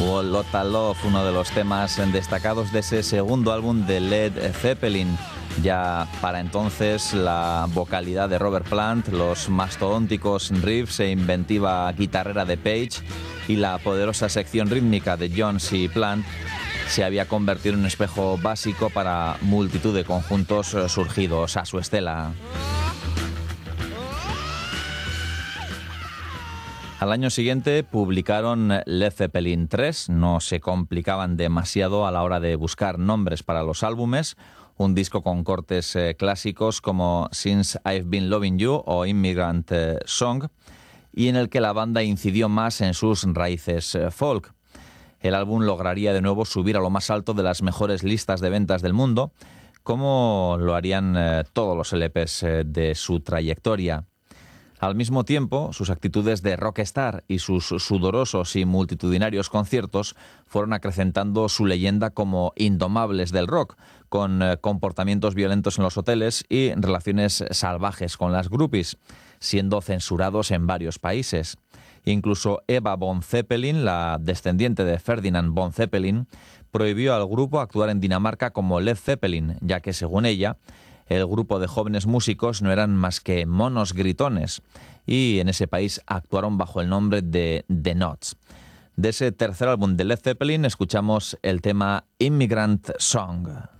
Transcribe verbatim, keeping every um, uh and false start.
Lotta Love, uno de los temas destacados de ese segundo álbum de Led Zeppelin. Ya para entonces la vocalidad de Robert Plant, los mastodónticos riffs e inventiva guitarrera de Page y la poderosa sección rítmica de Jones y Plant se había convertido en un espejo básico para multitud de conjuntos surgidos a su estela. Al año siguiente publicaron Led Zeppelin tres, no se complicaban demasiado a la hora de buscar nombres para los álbumes, un disco con cortes eh, clásicos como Since I've Been Loving You o Immigrant eh, Song, y en el que la banda incidió más en sus raíces eh, folk. El álbum lograría de nuevo subir a lo más alto de las mejores listas de ventas del mundo, como lo harían eh, todos los L Pes eh, de su trayectoria. Al mismo tiempo, sus actitudes de rockstar y sus sudorosos y multitudinarios conciertos fueron acrecentando su leyenda como indomables del rock, con eh, comportamientos violentos en los hoteles y relaciones salvajes con las groupies, siendo censurados en varios países. Incluso Eva von Zeppelin, la descendiente de Ferdinand von Zeppelin, prohibió al grupo actuar en Dinamarca como Led Zeppelin, ya que, según ella, el grupo de jóvenes músicos no eran más que monos gritones y en ese país actuaron bajo el nombre de The Knots. De ese tercer álbum de Led Zeppelin escuchamos el tema Immigrant Song.